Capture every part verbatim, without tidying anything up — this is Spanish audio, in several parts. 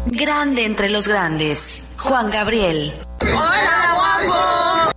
Grande entre los grandes, Juan Gabriel. ¡Hola, guapo!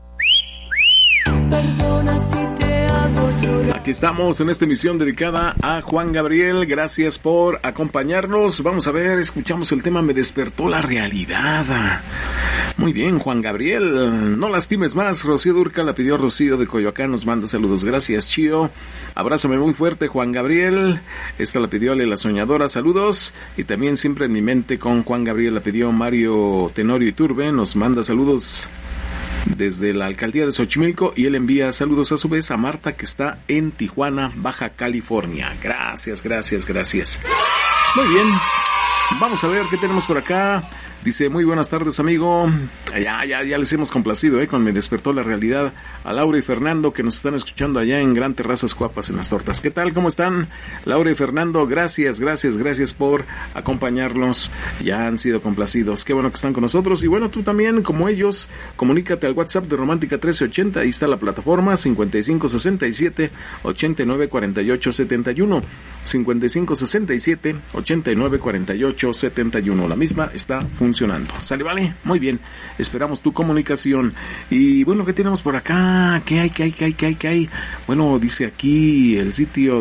Perdona si te hago llorar. Aquí estamos en esta emisión dedicada a Juan Gabriel. Gracias por acompañarnos. Vamos a ver, escuchamos el tema Me despertó la realidad. Muy bien, Juan Gabriel. No lastimes más. Rocío Durca la pidió Rocío de Coyoacán. Nos manda saludos. Gracias, Chío. Abrázame muy fuerte, Juan Gabriel. Esta la pidió Ale la Soñadora. Saludos. Y también Siempre en mi mente con Juan Gabriel la pidió Mario Tenorio Iturbe. Nos manda saludos desde la alcaldía de Xochimilco y él envía saludos a su vez a Marta que está en Tijuana, Baja California. Gracias, gracias, gracias. Muy bien. Vamos a ver qué tenemos por acá. Dice, muy buenas tardes, amigo. Ya, ya, ya les hemos complacido, eh, con Me despertó la realidad a Laura y Fernando que nos están escuchando allá en Gran Terrazas Coapas en Las Tortas. ¿Qué tal? ¿Cómo están? Laura y Fernando, gracias, gracias, gracias por acompañarnos. Ya han sido complacidos. Qué bueno que están con nosotros. Y bueno, tú también, como ellos, comunícate al WhatsApp de Romántica trece ochenta. Ahí está la plataforma cincuenta y cinco sesenta y siete ochenta y nueve cuarenta y ocho setenta y uno. cincuenta y cinco sesenta y siete ochenta y nueve cuarenta y ocho setenta y uno. La misma está funcionando. ¿Sale, vale? Muy bien. Esperamos tu comunicación. Y bueno, ¿qué tenemos por acá? ¿Qué hay, qué hay, qué hay, qué hay, qué hay? Bueno, dice aquí el sitio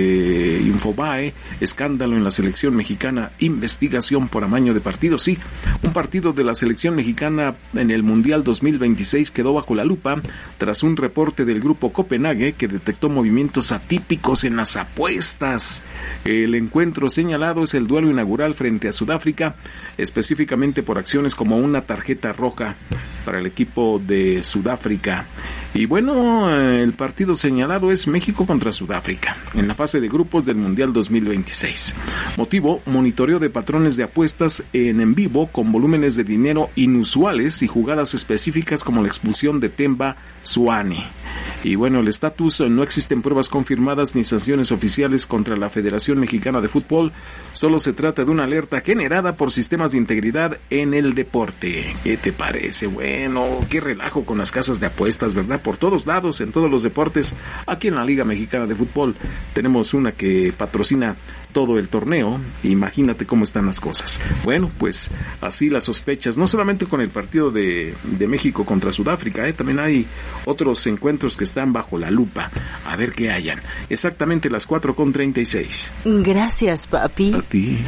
de Infobae, escándalo en la selección mexicana, investigación por amaño de partidos. Sí, un partido de la selección mexicana en el Mundial dos mil veintiséis quedó bajo la lupa tras un reporte del grupo Copenhague que detectó movimientos atípicos en las apuestas. El encuentro señalado es el duelo inaugural frente a Sudáfrica, específicamente por acciones como una tarjeta roja para el equipo de Sudáfrica. Y bueno, el partido señalado es México contra Sudáfrica en la fase de grupos del Mundial dos mil veintiséis. Motivo, monitoreo de patrones de apuestas en en vivo con volúmenes de dinero inusuales y jugadas específicas como la expulsión de Themba Zwane. Y bueno, el estatus, no existen pruebas confirmadas ni sanciones oficiales contra la Federación Mexicana de Fútbol, solo se trata de una alerta generada por sistemas de integridad en el deporte. ¿Qué te parece? Bueno, qué relajo con las casas de apuestas, ¿verdad? Por todos lados, en todos los deportes. Aquí en la Liga Mexicana de Fútbol tenemos una que patrocina todo el torneo. Imagínate cómo están las cosas. Bueno, pues así las sospechas, no solamente con el partido de, de México contra Sudáfrica, ¿eh? También hay otros encuentros que están bajo la lupa. A ver qué hayan. Exactamente las cuatro con treinta y seis. Gracias, papi. A ti.